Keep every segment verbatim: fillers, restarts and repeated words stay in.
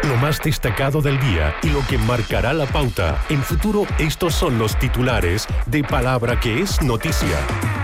Lo más destacado del día y lo que marcará la pauta. En Futuro, estos son los titulares de Palabra que es noticia.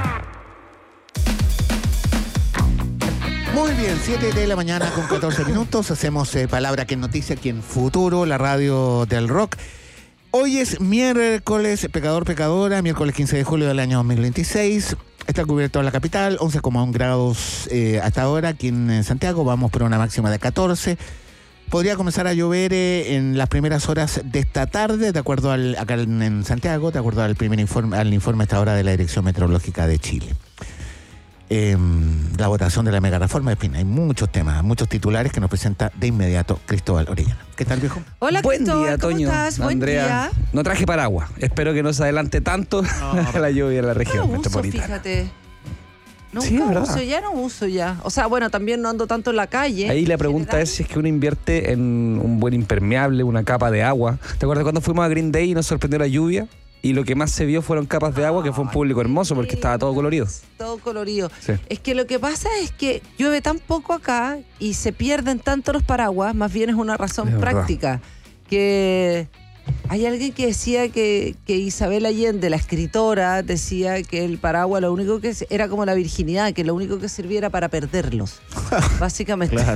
Muy bien, siete de la mañana con catorce minutos. Hacemos eh, Palabra que es noticia aquí en Futuro, la radio del rock. Hoy es miércoles, pecador, pecadora, miércoles quince de julio del año dos mil veintiséis. Está cubierto en la capital, once coma uno grados eh, hasta ahora. Aquí en Santiago vamos por una máxima de catorce. Podría comenzar a llover eh, en las primeras horas de esta tarde, de acuerdo al, acá en, en Santiago, de acuerdo al primer informe, al informe hasta ahora de la Dirección Meteorológica de Chile. Eh, la votación de la mega reforma, en fin, hay muchos temas, muchos titulares que nos presenta de inmediato Cristóbal Orellana. ¿Qué tal, viejo? Hola, Buen Cristóbal, día, ¿cómo Toño, estás? Buen Andrea. día. No traje paraguas. Espero que no se adelante tanto No. la lluvia en la región No uso, metropolitana. fíjate. Nunca Sí, es verdad. uso, ya no uso ya. O sea, bueno, también no ando tanto en la calle. Ahí la pregunta general. es si es que uno invierte en un buen impermeable, una capa de agua. ¿Te acuerdas cuando fuimos a Green Day y nos sorprendió la lluvia? Y lo que más se vio fueron capas de agua, que fue un público hermoso porque estaba todo colorido. Todo colorido. Sí. Es que lo que pasa es que llueve tan poco acá y se pierden tanto los paraguas, más bien es una razón Es verdad. práctica. Que hay alguien que decía que, que Isabel Allende, la escritora, decía que el paraguas lo único que era como la virginidad, que lo único que servía era para perderlos. Básicamente. Claro.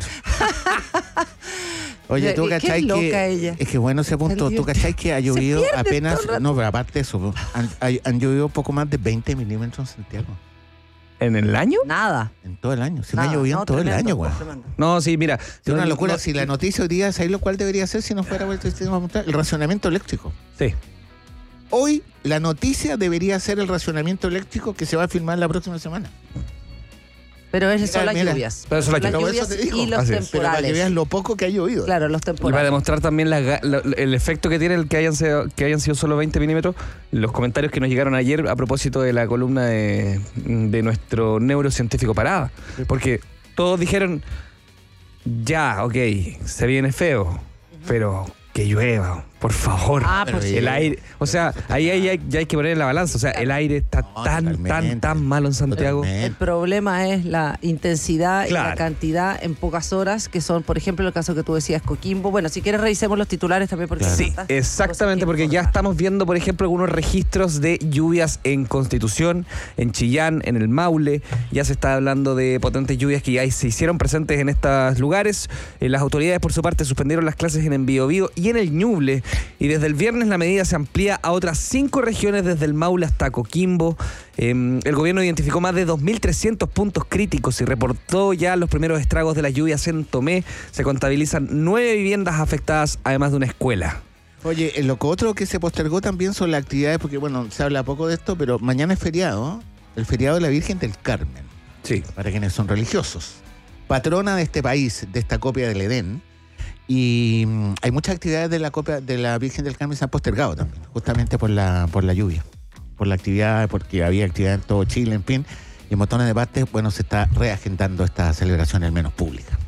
Oye, tú Qué cachai loca que... ella. Es que bueno ese punto, tú cachai que ha llovido pierde apenas... todo el rato. No, pero aparte de eso, han, hay- han llovido poco más de veinte milímetros en Santiago. ¿En el año? Nada. En todo el año. Se me nada. ha llovido No, en todo el tremendo, año, güey. tremendo. No, sí, mira. Es una no- locura. no- Si la noticia hoy día, ¿sabéis lo cual debería ser si no fuera vuelto el sistema mundial? El racionamiento eléctrico. Sí. Hoy la noticia debería ser el racionamiento eléctrico que se va a filmar la próxima semana. Pero esas son Mira, las mira. lluvias. Pero son las las lluvias. lluvias Por eso te digo. y los Así es. Pero para que veas temporales. lo poco que ha llovido. Claro, los Y para temporales. demostrar también la ga- la- el efecto que tiene el que hayan, sido, que hayan sido solo veinte milímetros, los comentarios que nos llegaron ayer a propósito de la columna de, de nuestro neurocientífico Parada. Porque todos dijeron, ya, ok, se viene feo, pero que llueva, por favor. Ah, Pero por sí. El aire, o sea, ahí, ahí hay- ya hay que poner en la balanza. O sea, el aire está No, tan, tan, totalmente. tan malo en Santiago. El Totalmente. problema es la intensidad y la Claro. cantidad en pocas horas, que son, por ejemplo, el caso que tú decías, Coquimbo. Bueno, si quieres revisemos los titulares también porque Claro. hay Sí, tantas exactamente, cosas que porque ya informar. estamos viendo, por ejemplo, algunos registros de lluvias en Constitución, en Chillán, en el Maule. Ya se está hablando de potentes lluvias que ya se hicieron presentes en estos lugares. Eh, las autoridades, por su parte, suspendieron las clases en Biobío y en el Ñuble. Y desde el viernes la medida se amplía a otras cinco regiones, desde el Maule hasta Coquimbo. Eh, el gobierno identificó más de dos mil trescientos puntos críticos y reportó ya los primeros estragos de las lluvias en Tomé. Se contabilizan nueve viviendas afectadas, además de una escuela. Oye, eh, lo que otro que se postergó también son las actividades, porque bueno, se habla poco de esto, pero mañana es feriado, el feriado de la Virgen del Carmen, Sí. para quienes son religiosos. Patrona de este país, de esta copia del Edén. Y mm, hay muchas actividades de la copia de la Virgen del Carmen que se han postergado también, justamente por la, por la lluvia, por la actividad, porque había actividad en todo Chile, en fin, y en montones de partes, bueno, se está reagendando esta celebración, al menos pública.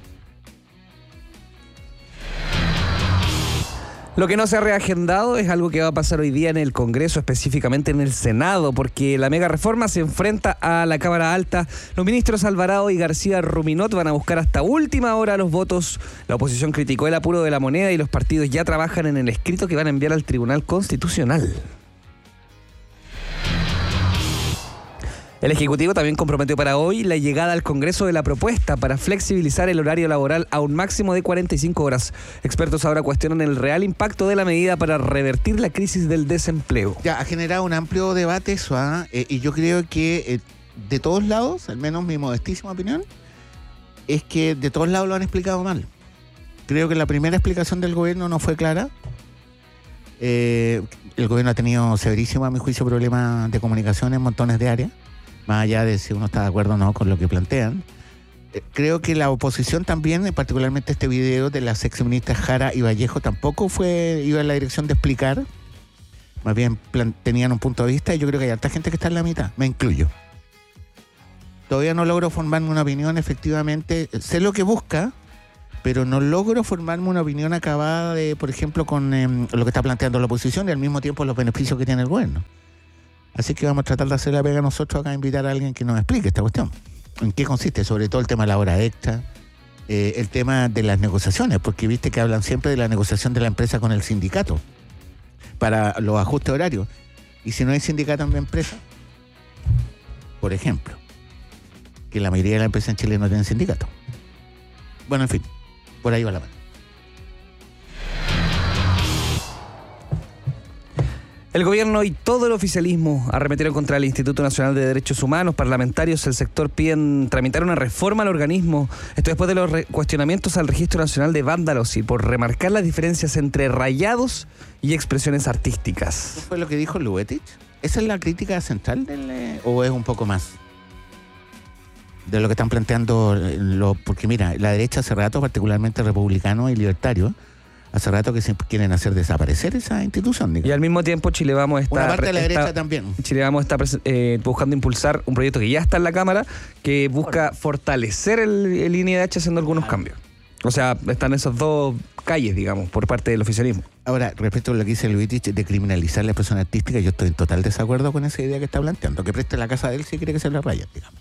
Lo que no se ha reagendado es algo que va a pasar hoy día en el Congreso, específicamente en el Senado, porque la mega reforma se enfrenta a la Cámara Alta. Los ministros Alvarado y García Ruminot van a buscar hasta última hora los votos. La oposición criticó el apuro de la moneda y los partidos ya trabajan en el escrito que van a enviar al Tribunal Constitucional. El Ejecutivo también comprometió para hoy la llegada al Congreso de la propuesta para flexibilizar el horario laboral a un máximo de cuarenta y cinco horas. Expertos ahora cuestionan el real impacto de la medida para revertir la crisis del desempleo. Ya, ha generado un amplio debate eso, ¿ah? Eh, y yo creo que eh, de todos lados, al menos mi modestísima opinión, es que de todos lados lo han explicado mal. Creo que la primera explicación del gobierno no fue clara. Eh, el gobierno ha tenido severísimo, a mi juicio, problemas de comunicación en montones de áreas, más allá de si uno está de acuerdo o no con lo que plantean. Eh, creo que la oposición también, particularmente este video de las exministras Jara y Vallejo, tampoco fue iba en la dirección de explicar. Más bien plan- tenían un punto de vista y yo creo que hay harta gente que está en la mitad, me incluyo. Todavía no logro formarme una opinión, efectivamente. Sé lo que busca, pero no logro formarme una opinión acabada de, por ejemplo, con eh, lo que está planteando la oposición y al mismo tiempo los beneficios que tiene el gobierno. Así que vamos a tratar de hacer la pega nosotros acá, invitar a alguien que nos explique esta cuestión. ¿En qué consiste? Sobre todo el tema de la hora extra, eh, el tema de las negociaciones, porque viste que hablan siempre de la negociación de la empresa con el sindicato para los ajustes horarios. Y si no hay sindicato en la empresa, por ejemplo, que la mayoría de las empresas en Chile no tienen sindicato. Bueno, en fin, por ahí va la mano. El gobierno y todo el oficialismo arremetieron contra el Instituto Nacional de Derechos Humanos. Parlamentarios del sector piden tramitar una reforma al organismo. Esto después de los re- cuestionamientos al Registro Nacional de Vándalos y por remarcar las diferencias entre rayados y expresiones artísticas. ¿Eso fue lo que dijo Luetich? ¿Esa es la crítica central del, eh, o es un poco más de lo que están planteando? eh, lo- porque mira, la derecha hace rato, particularmente republicanos y libertarios, hace rato que siempre quieren hacer desaparecer esa institución. Y digamos. al mismo tiempo Chile Vamos está... Una parte de la está- derecha también. Chile Vamos está pres- eh, buscando impulsar un proyecto que ya está en la Cámara que busca fortalecer el, el I N D H haciendo algunos cambios. O sea, están esos dos calles, digamos, por parte del oficialismo. Ahora, respecto a lo que dice Luetich de criminalizar la expresión artística, yo estoy en total desacuerdo con esa idea que está planteando, que preste la casa de él si quiere que se la rayen, digamos.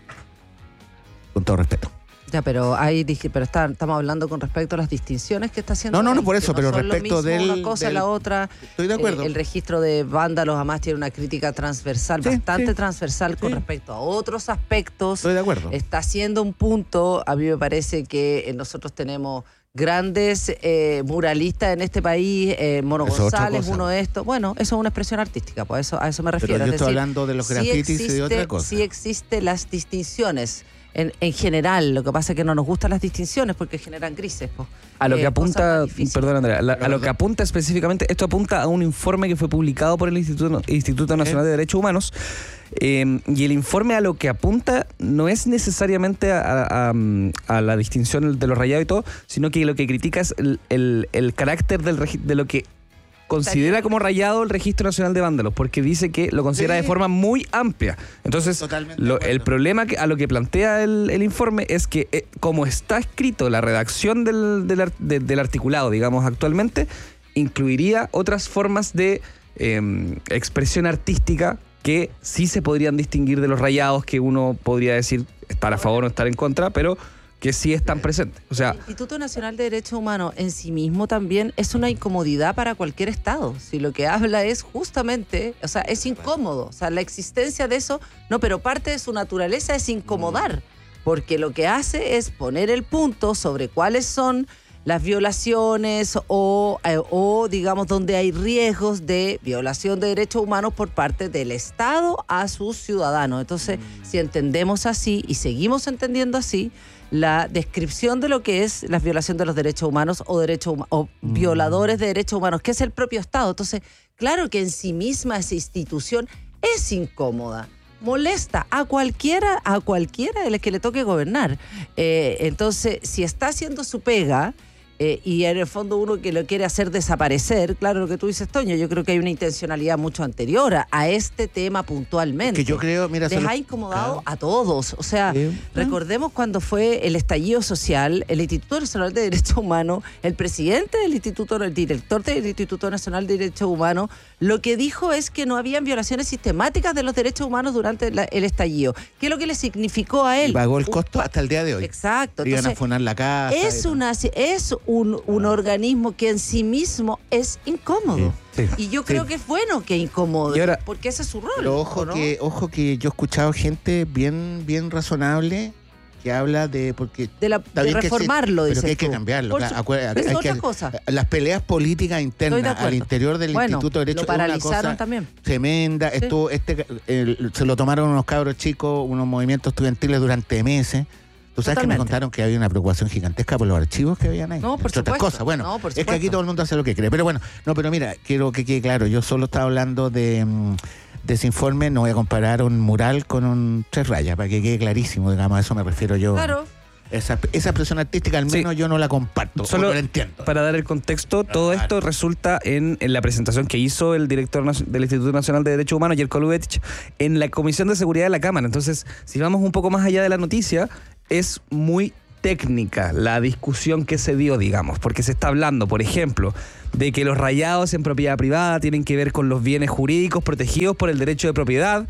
Con todo respeto. Ya, pero hay dije, pero está, estamos hablando con respecto a las distinciones que está haciendo. No, no, no, él, por que eso, pero son lo respecto mismo del- una cosa y del- la otra. Estoy de acuerdo. Eh, el registro de vándalos además tiene una crítica transversal, Sí, bastante sí. transversal con Sí. respecto a otros aspectos. Estoy de acuerdo. Está haciendo un punto, a mí me parece que eh, nosotros tenemos grandes eh, muralistas en este país, eh, Mono Eso es otra González, cosa. uno de estos. Bueno, eso es una expresión artística, pues eso, a eso me refiero. Pero yo Es estoy decir, hablando de los sí grafitis y de existe- otra cosa. Sí existen las distinciones. En, en general, lo que pasa es que no nos gustan las distinciones porque generan grises. Po. A lo Eh, que cosas apunta, más difíciles. perdón Andrea, la- a Pero lo que verdad. apunta específicamente, esto apunta a un informe que fue publicado por el Instituto, Instituto Nacional de Derechos Humanos, eh, y el informe a lo que apunta no es necesariamente a, a- a- a la distinción de los rayados y todo, sino que lo que critica es el, el- el carácter del regi- de lo que considera como rayado el Registro Nacional de Vándalos, porque dice que lo considera Sí. de forma muy amplia. Entonces, Totalmente de lo- acuerdo. el problema que, a lo que plantea el, el informe es que, eh, como está escrito la redacción del, del, ar- de- del articulado, digamos, actualmente, incluiría otras formas de eh, expresión artística que sí se podrían distinguir de los rayados, que uno podría decir estar a favor o estar en contra, pero que sí están presentes. O sea, El Instituto Nacional de Derechos Humanos en sí mismo también es una incomodidad para cualquier Estado. Si lo que habla es justamente, o sea, es incómodo. O sea, la existencia de eso, no, pero parte de su naturaleza es incomodar. Porque lo que hace es poner el punto sobre cuáles son las violaciones o, eh, o, digamos, donde hay riesgos de violación de derechos humanos por parte del Estado a sus ciudadanos. Entonces, si entendemos así y seguimos entendiendo así, la descripción de lo que es la violación de los derechos humanos o, derechos huma- o violadores de derechos humanos, que es el propio Estado. Entonces, claro que en sí misma esa institución es incómoda, molesta a cualquiera, a cualquiera de los que le toque gobernar. Eh, entonces, si está haciendo su pega, eh, y en el fondo uno que lo quiere hacer desaparecer, claro lo que tú dices, Toño, yo creo que hay una intencionalidad mucho anterior a, a este tema puntualmente. Que yo creo, mira, Les solo- ha incomodado claro. a todos. O sea, Sí. recordemos cuando fue el estallido social, el Instituto Nacional de Derechos Humanos, el presidente del Instituto, el director del Instituto Nacional de Derechos Humanos, lo que dijo es que no habían violaciones sistemáticas de los derechos humanos durante la- el estallido. ¿Qué es lo que le significó a él? Y pagó el Un costo pa- hasta el día de hoy. Exacto. Iban a Entonces, funar la casa. es, y todo. una, es un, un organismo que en sí mismo es incómodo. Sí, sí. Y yo creo Sí. que es bueno que incomode, Y ahora- porque ese es su rol. Pero ojo, ¿no? que, ojo que yo he escuchado gente bien, bien razonable que habla de... porque De, la, está de bien que sí, reformarlo, pero dices que hay que tú. cambiarlo. Por claro, su- acuérdate, es hay otra que- cosa. Las peleas políticas Estoy de internas acuerdo. al interior del Bueno, Instituto de Derecho lo es una paralizaron cosa también. tremenda. Sí. Estuvo, este, el- se lo tomaron unos cabros chicos, unos movimientos estudiantiles durante meses. Tú sabes que me Totalmente. contaron que había una preocupación gigantesca por los archivos que habían ahí. No, por entre otras supuesto. cosas. Bueno, No, por es que aquí supuesto. todo el mundo hace lo que cree. Pero bueno, no, pero mira, quiero que quede claro. Yo solo estaba hablando de, mm, de ese informe. No voy a comparar un mural con un tres rayas, para que quede clarísimo, digamos, a eso me refiero yo. Claro. Esa, esa expresión artística, al Sí. menos yo no la comparto. Solo o no la entiendo. para dar el contexto, todo Claro. esto resulta en, en la presentación que hizo el director nac- del Instituto Nacional de Derechos Humanos, Jerko Luetich, en la Comisión de Seguridad de la Cámara. Entonces, si vamos un poco más allá de la noticia, es muy técnica la discusión que se dio, digamos, porque se está hablando, por ejemplo, de que los rayados en propiedad privada tienen que ver con los bienes jurídicos protegidos por el derecho de propiedad,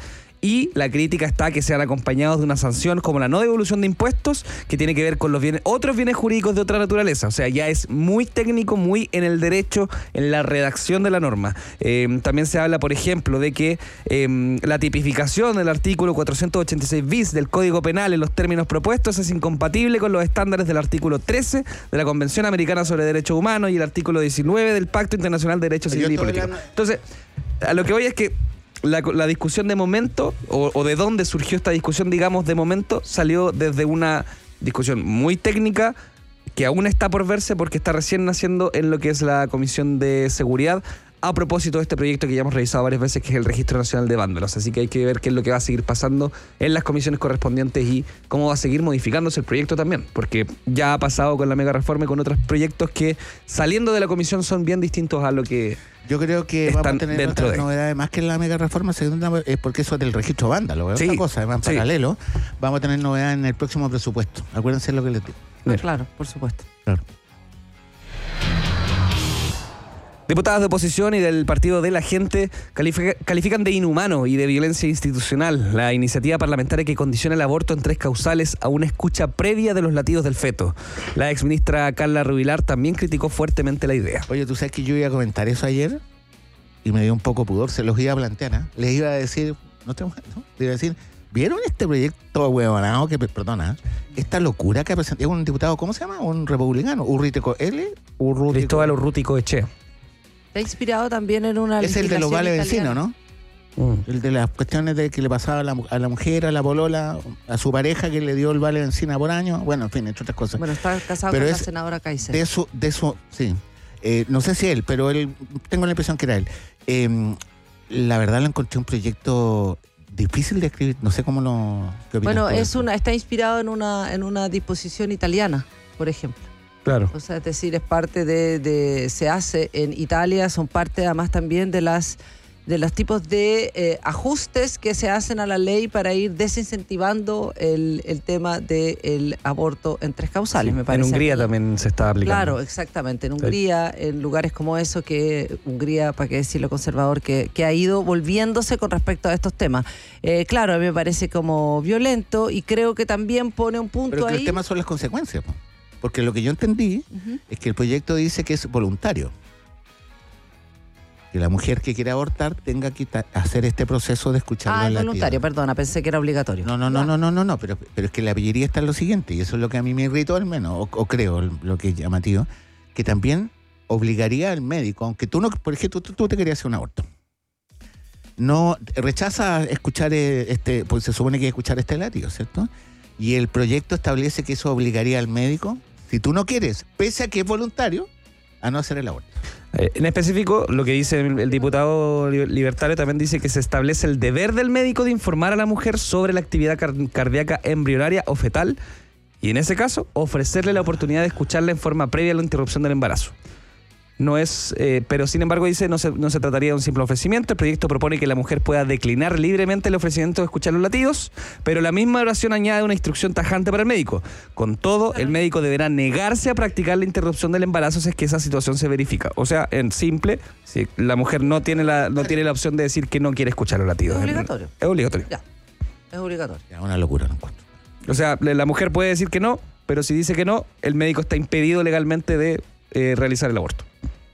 y la crítica está que sean acompañados de una sanción como la no devolución de impuestos, que tiene que ver con los bienes, otros bienes jurídicos de otra naturaleza. O sea, ya es muy técnico, muy en el derecho, en la redacción de la norma. Eh, también se habla, por ejemplo, de que eh, la tipificación del artículo cuatrocientos ochenta y seis bis del Código Penal en los términos propuestos es incompatible con los estándares del artículo trece de la Convención Americana sobre Derechos Humanos y el artículo diecinueve del Pacto Internacional de Derechos Civiles y Políticos. La... Entonces, a lo que voy es que la, la discusión de momento, o, o de dónde surgió esta discusión, digamos, de momento, salió desde una discusión muy técnica que aún está por verse porque está recién naciendo en lo que es la Comisión de Seguridad, a propósito de este proyecto que ya hemos revisado varias veces, que es el Registro Nacional de Vándalos. Así que hay que ver qué es lo que va a seguir pasando en las comisiones correspondientes y cómo va a seguir modificándose el proyecto también, porque ya ha pasado con la mega reforma y con otros proyectos que, saliendo de la comisión, son bien distintos a lo que yo creo que están vamos a tener dentro otras de. novedades más que en la mega reforma, segunda, es porque eso es del registro vándalo, es Sí, otra cosa, además en sí. paralelo. Vamos a tener novedades en el próximo presupuesto. Acuérdense lo que les digo. Ah, claro, por supuesto. Claro. Diputadas de oposición y del Partido de la Gente califica, califican de inhumano y de violencia institucional la iniciativa parlamentaria que condiciona el aborto en tres causales a una escucha previa de los latidos del feto. La exministra Carla Rubilar también criticó fuertemente la idea. Oye, tú sabes que yo iba a comentar eso ayer y me dio un poco pudor, se los iba a plantear, ¿eh? Les iba a decir, no tengo, ¿no? Les iba a decir, ¿vieron este proyecto huevonado que, perdona, esta locura que ha presentado un diputado, ¿cómo se llama? Un republicano, Urrutico L, Urrutico. Cristóbal Urrutico Echea. Está inspirado también en una Es el de los vales vecinos, ¿no? Mm. El de las cuestiones de que le pasaba a la, a la mujer, a la polola, a su pareja que le dio el vale benzina por año. Bueno, en fin, entre otras cosas. Bueno, está casado Pero con es la senadora Kaiser. De eso, de eso, sí. Eh, no sé si él, pero él, tengo la impresión que era él. Eh, la verdad lo encontré un proyecto difícil de escribir. No sé cómo lo... ¿qué opinas Bueno, tú de es eso? una, está inspirado en una, en una disposición italiana, por ejemplo. Claro. O sea, es decir, es parte de, de se hace en Italia, son parte además también de las de los tipos de eh, ajustes que se hacen a la ley para ir desincentivando el, el tema del aborto en tres causales, Sí, me parece. en Hungría a mí. también se está aplicando. Claro, exactamente. En Hungría, en lugares como eso, que Hungría, para qué decirlo conservador, que, que ha ido volviéndose con respecto a estos temas. Eh, claro, a mí me parece como violento y creo que también pone un punto Pero que ahí. el tema son las consecuencias, po. Porque lo que yo entendí Uh-huh. es que el proyecto dice que es voluntario. Que la mujer que quiere abortar tenga que ta- hacer este proceso de escuchar Ah, los es latidos. voluntario, perdona, pensé que era obligatorio. No, no, no, no, no, no, no, pero, pero es que la pillería está en lo siguiente, y eso es lo que a mí me irritó al menos, o, o creo lo que es llamativo, que también obligaría al médico, aunque tú no, por ejemplo, tú, tú te querías hacer un aborto. No, rechaza escuchar eh, este, pues se supone que hay que escuchar este latido, ¿cierto? Y el proyecto establece que eso obligaría al médico, si tú no quieres, pese a que es voluntario, a no hacer el aborto. Eh, en específico, lo que dice el, el diputado li- libertario también dice que se establece el deber del médico de informar a la mujer sobre la actividad car- cardíaca embrionaria o fetal y, en ese caso, ofrecerle la oportunidad de escucharla en forma previa a la interrupción del embarazo. No es, eh, pero sin embargo dice, no se, no se trataría de un simple ofrecimiento. El proyecto propone que la mujer pueda declinar libremente el ofrecimiento de escuchar los latidos, pero la misma oración añade una instrucción tajante para el médico. Con todo, el médico deberá negarse a practicar la interrupción del embarazo si es que esa situación se verifica. O sea, en simple, si la mujer no tiene la, no tiene la opción de decir que no quiere escuchar los latidos. Es obligatorio. Es obligatorio. Ya, es obligatorio. Ya, una locura, no encuentro. O sea, la la mujer puede decir que no, pero si dice que no, el médico está impedido legalmente de eh, realizar el aborto.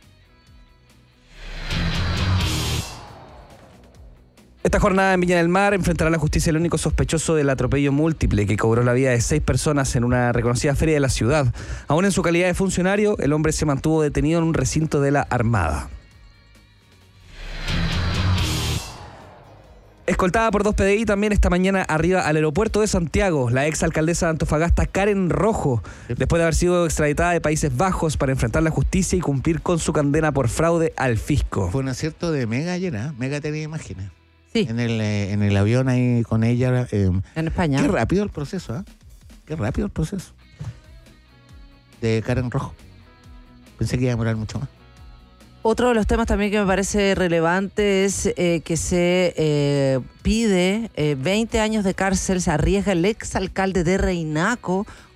Esta jornada en Viña del Mar enfrentará a la justicia el único sospechoso del atropello múltiple que cobró la vida de seis personas en una reconocida feria de la ciudad. Aún en su calidad de funcionario, el hombre se mantuvo detenido en un recinto de la Armada. Escoltada por dos P D I también esta mañana arriba al aeropuerto de Santiago, la exalcaldesa de Antofagasta, Karen Rojo, después de haber sido extraditada de Países Bajos para enfrentar la justicia y cumplir con su condena por fraude al fisco. Fue un acierto de Mega ayer, ¿eh? Mega tenía imágenes. Sí, En el, eh, en el avión ahí con ella. eh, en España. Qué rápido el proceso, ¿ah? Qué rápido el proceso. De Karen Rojo. Pensé que iba a demorar mucho más. Otro de los temas también que me parece relevante es eh, que se eh, pide eh, veinte años de cárcel, se arriesga el exalcalde de Reinaco,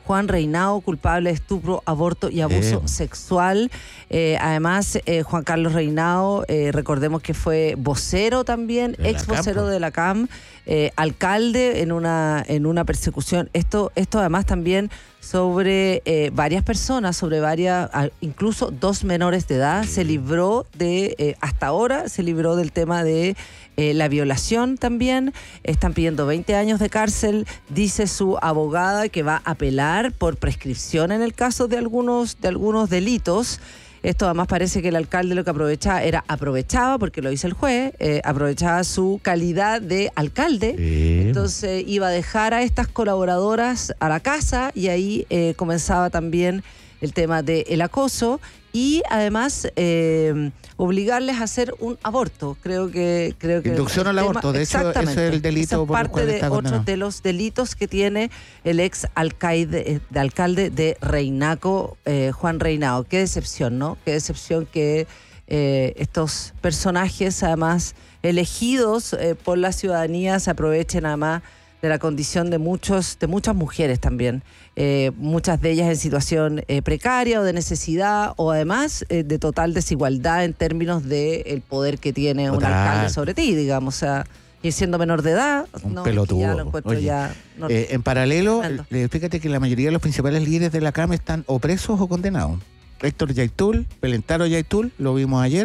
Juan Reinao, culpable de estupro, aborto y abuso Bien. sexual. Eh, además, eh, Juan Carlos Reinao, eh, recordemos que fue vocero también, De la ex CAM, vocero po. de la C A M, eh, alcalde en una, en una persecución. Esto, esto además también sobre eh, varias personas, sobre varias, a- incluso dos menores de edad, se libró de, eh, hasta ahora, se libró del tema de eh, la violación también. Están pidiendo veinte años de cárcel, dice su abogada que va a apelar por prescripción en el caso de algunos, de algunos delitos. Esto además parece que el alcalde lo que aprovechaba era, aprovechaba, porque lo dice el juez, eh, aprovechaba su calidad de alcalde. Sí. Entonces iba a dejar a estas colaboradoras a la casa y ahí eh, comenzaba también el tema del acoso y además eh, obligarles a hacer un aborto. Creo que... Creo que Inducción el al tema- aborto, de hecho, ese es el Exactamente. delito Esa es por el parte cual de está otro condenado. de los delitos que tiene el ex alcaide, eh, de alcalde de Reinaco, eh, Juan Reinao. Qué decepción, ¿no? Qué decepción que eh, estos personajes, además elegidos eh, por la ciudadanía, se aprovechen además de la condición de muchos, de muchas mujeres también, eh, muchas de ellas en situación eh, precaria o de necesidad o además eh, de total desigualdad en términos de el poder que tiene un Total. alcalde sobre ti, digamos, o sea, y siendo menor de edad, Un no, pelotudo. ya lo encuentro Oye, ya no- Eh, en paralelo, Tremendo. eh, fíjate que la mayoría de los principales líderes de la C A M están o presos o condenados. Héctor Yaitul, Pelentaro Yaitul, lo vimos ayer.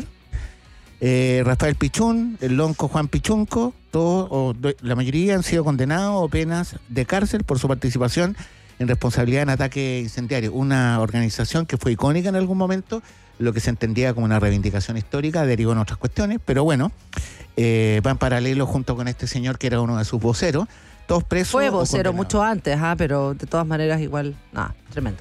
Eh, Rafael Pichún, el lonco Juan Pichunco, todos, o do- la mayoría han sido condenados o penas de cárcel por su participación en responsabilidad en ataque incendiario. Una organización que fue icónica en algún momento, lo que se entendía como una reivindicación histórica, derivó en otras cuestiones, pero bueno, eh, va en paralelo junto con este señor que era uno de sus voceros, todos presos. Fue o vocero condenados. mucho antes, ah, pero de todas maneras igual, nada, tremendo.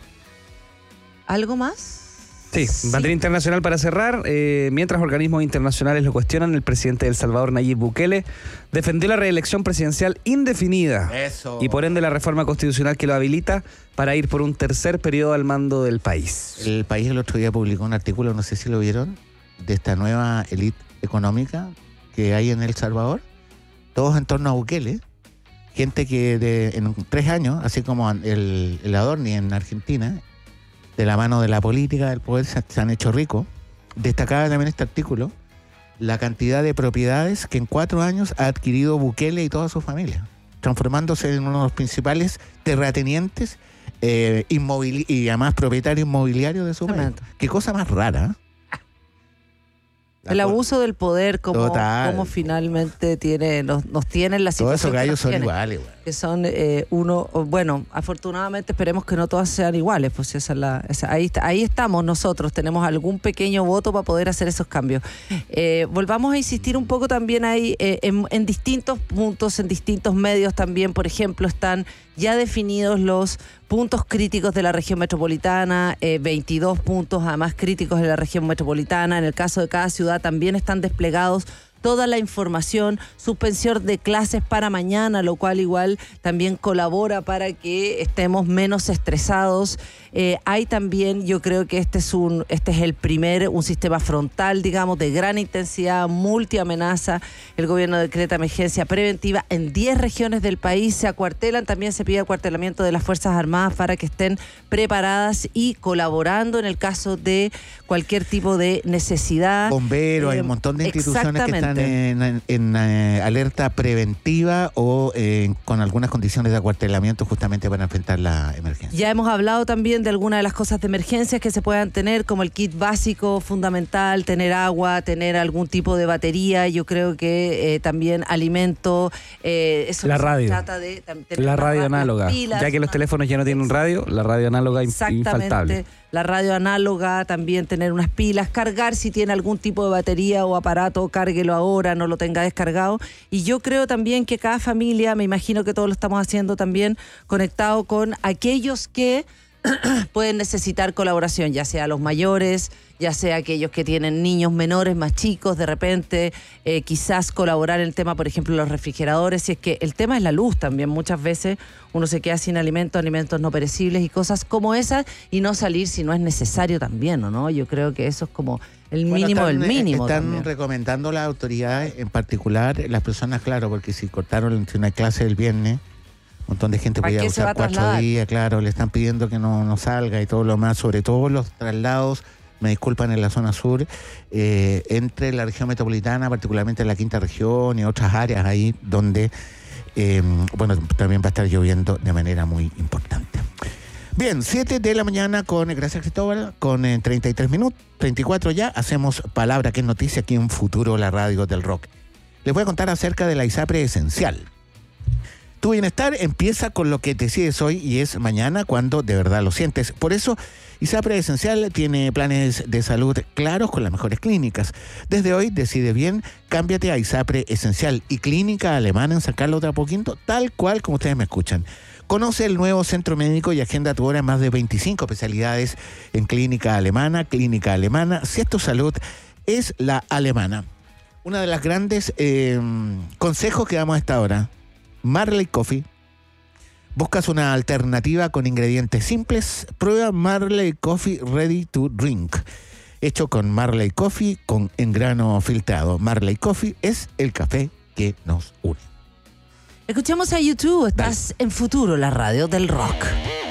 ¿Algo más? Sí, materia internacional para cerrar. Eh, mientras organismos internacionales lo cuestionan, el presidente de El Salvador, Nayib Bukele, defendió la reelección presidencial indefinida Eso. y por ende la reforma constitucional que lo habilita para ir por un tercer periodo al mando del país. El país el otro día publicó un artículo, no sé si lo vieron, de esta nueva élite económica que hay en El Salvador, todos en torno a Bukele, gente que de, en tres años, así como el, el Adorni en Argentina, de la mano de la política, del poder, se, se han hecho ricos. Destacaba también este artículo la cantidad de propiedades que en cuatro años ha adquirido Bukele y toda su familia, transformándose en uno de los principales terratenientes eh, inmovili- y además propietario inmobiliario de su país. Tremendo. Qué cosa más rara. ¿eh? El abuso del poder, como, Total. como finalmente tiene, nos, nos tiene en la Todos esos situación que gallos nos son tiene. iguales, güey. Que son eh, uno, o bueno, afortunadamente esperemos que no todas sean iguales, pues esa es la, esa- ahí, está- ahí estamos nosotros, tenemos algún pequeño voto para poder hacer esos cambios. Eh, volvamos a insistir un poco también ahí eh, en, en distintos puntos, en distintos medios también, por ejemplo, están ya definidos los puntos críticos de la región metropolitana, eh, veintidós puntos además críticos de la región metropolitana, en el caso de cada ciudad también están desplegados toda la información, suspensión de clases para mañana, lo cual igual también colabora para que estemos menos estresados. Eh, hay también, yo creo que este es un, este es el primer, un sistema frontal, digamos, de gran intensidad, multiamenaza. El gobierno decreta emergencia preventiva en diez regiones del país, se acuartelan, también se pide acuartelamiento de las Fuerzas Armadas para que estén preparadas y colaborando en el caso de cualquier tipo de necesidad. Bomberos, hay Eh, un montón de instituciones que están exactamente. en, en- en, eh, alerta preventiva o eh, con algunas condiciones de acuartelamiento justamente para enfrentar la emergencia. Ya hemos hablado también de algunas de las cosas de emergencias que se puedan tener, como el kit básico fundamental, tener agua, tener algún tipo de batería, yo creo que eh, también alimento. Eh, eso La no se radio. trata de tam- tener La una radio ra- análoga. pilas, Ya que los una- teléfonos ya no tienen radio, la radio análoga in- Exactamente, infaltable. la radio análoga, también tener unas pilas, cargar si tiene algún tipo de batería o aparato, cárguelo ahora, no lo tenga descargado. Y yo creo también que cada familia, me imagino que todos lo estamos haciendo también, conectado con aquellos que pueden necesitar colaboración, ya sea los mayores, ya sea aquellos que tienen niños menores más chicos, de repente eh, quizás colaborar en el tema, por ejemplo, los refrigeradores, si es que el tema es la luz también, muchas veces uno se queda sin alimentos, alimentos no perecibles y cosas como esas, y no salir si no es necesario también, ¿o no? Yo creo que eso es como el Bueno, mínimo están, del eh, mínimo Están también. recomendando las autoridades, en particular las personas, claro, porque si cortaron una clase el viernes montón de gente ¿Para podía qué se va usar a cuatro trasladar? días, claro, le están pidiendo que no, no salga y todo lo más, sobre todo los traslados, me disculpan, en la zona sur, eh, entre la región metropolitana, particularmente en la quinta región y otras áreas ahí donde, eh, bueno, también va a estar lloviendo de manera muy importante. Bien, siete de la mañana con, gracias Cristóbal, con eh, treinta y tres minutos, treinta y cuatro ya, hacemos Palabra que es Noticia aquí en Futuro, la radio del rock. Les voy a contar acerca de la ISAPRE Esencial. Tu bienestar empieza con lo que decides hoy y es mañana cuando de verdad lo sientes. Por eso, ISAPRE Esencial tiene planes de salud claros con las mejores clínicas. Desde hoy, decide bien, cámbiate a ISAPRE Esencial y Clínica Alemana en San Carlos de Apoquindo, tal cual como ustedes me escuchan. Conoce el nuevo centro médico y agenda tu hora en más de veinticinco especialidades en Clínica Alemana. Clínica Alemana, si es tu salud, es la alemana. Una de las grandes eh, consejos que damos a esta hora, Marley Coffee. ¿Buscas una alternativa con ingredientes simples? Prueba Marley Coffee Ready to Drink. Hecho con Marley Coffee con en grano filtrado. Marley Coffee es el café que nos une. Escuchemos a YouTube. Estás en Futuro, la radio del rock.